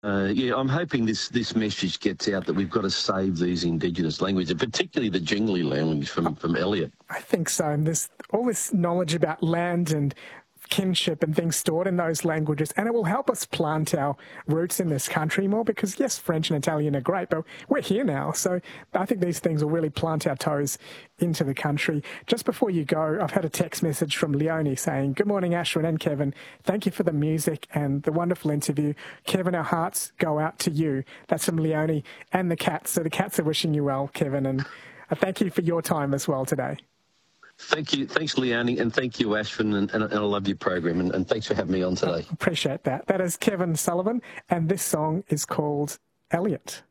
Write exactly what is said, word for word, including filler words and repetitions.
Uh, yeah, I'm hoping this, this message gets out that we've got to save these Indigenous languages, particularly the Jingli language from, from Eliot. I think so. And there's all this knowledge about land and kinship and things stored in those languages, and it will help us plant our roots in this country more because, yes, French and Italian are great, but we're here now. So I think these things will really plant our toes into the country. Just before you go, I've had a text message from Leonie saying, "Good morning, Ashwin and Kevin. Thank you for the music and the wonderful interview. Kevin, our hearts go out to you." That's from Leonie and the cats. So the cats are wishing you well, Kevin, and I thank you for your time as well today. Thank you. Thanks, Leonie, and thank you, Ashwin, and, and, and I love your program, and, and thanks for having me on today. I appreciate that. That is Kevin Sullivan, and this song is called Eliot.